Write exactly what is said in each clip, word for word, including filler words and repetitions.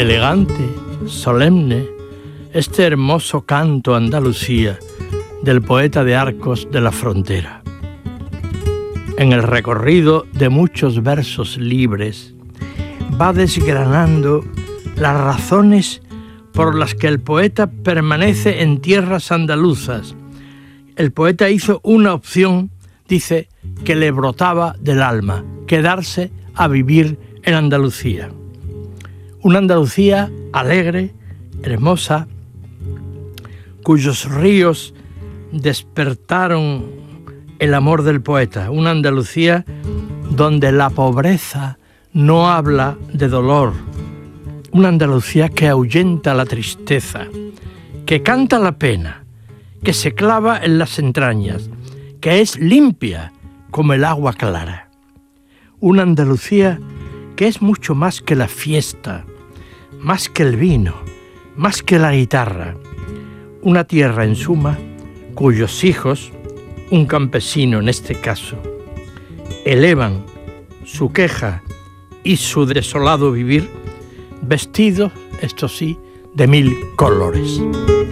elegante, solemne, este hermoso canto Andalucía del poeta de Arcos de la Frontera. En el recorrido de muchos versos libres, va desgranando las razones por las que el poeta permanece en tierras andaluzas. El poeta hizo una opción, dice, que le brotaba del alma, quedarse a vivir en Andalucía. Una Andalucía alegre, hermosa, cuyos ríos despertaron el amor del poeta. Una Andalucía donde la pobreza no habla de dolor. Una Andalucía que ahuyenta la tristeza, que canta la pena, que se clava en las entrañas, que es limpia como el agua clara. Una Andalucía que es mucho más que la fiesta, más que el vino, más que la guitarra. Una tierra, en suma, cuyos hijos, un campesino en este caso, elevan su queja y su desolado vivir, vestidos, esto sí, de mil colores.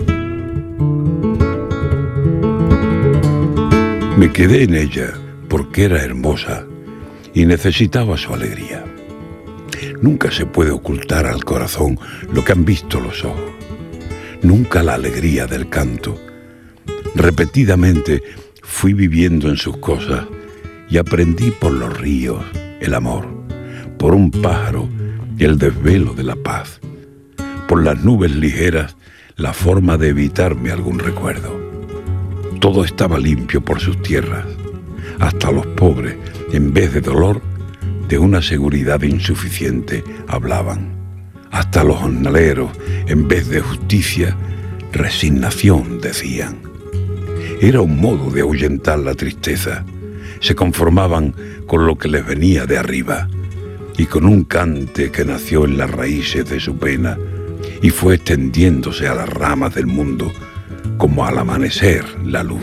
Me quedé en ella porque era hermosa y necesitaba su alegría. Nunca se puede ocultar al corazón lo que han visto los ojos. Nunca la alegría del canto. Repetidamente fui viviendo en sus cosas y aprendí por los ríos el amor, por un pájaro el desvelo de la paz, por las nubes ligeras la forma de evitarme algún recuerdo. Todo estaba limpio por sus tierras, hasta los pobres, en vez de dolor, de una seguridad insuficiente hablaban. Hasta los jornaleros, en vez de justicia, resignación decían. Era un modo de ahuyentar la tristeza. Se conformaban con lo que les venía de arriba y con un cante que nació en las raíces de su pena y fue extendiéndose a las ramas del mundo como al amanecer la luz.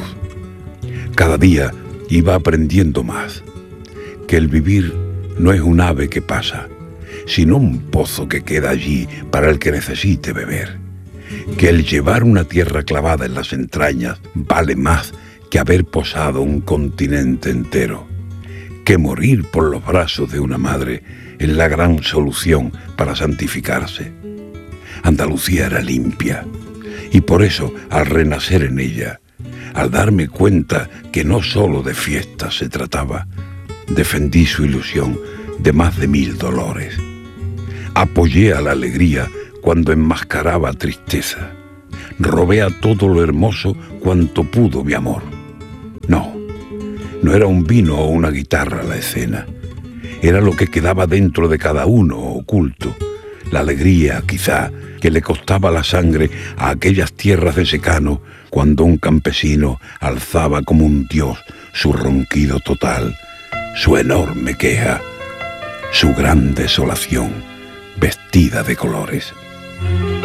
Cada día iba aprendiendo más, que el vivir no es un ave que pasa, sino un pozo que queda allí para el que necesite beber, que el llevar una tierra clavada en las entrañas vale más que haber posado un continente entero, que morir por los brazos de una madre es la gran solución para santificarse. Andalucía era limpia, y por eso, al renacer en ella, al darme cuenta que no solo de fiestas se trataba, defendí su ilusión de más de mil dolores. Apoyé a la alegría cuando enmascaraba tristeza. Robé a todo lo hermoso cuanto pudo mi amor. No, no era un vino o una guitarra la escena. Era lo que quedaba dentro de cada uno oculto. La alegría, quizá, que le costaba la sangre a aquellas tierras de secano cuando un campesino alzaba como un dios su ronquido total, su enorme queja, su gran desolación vestida de colores.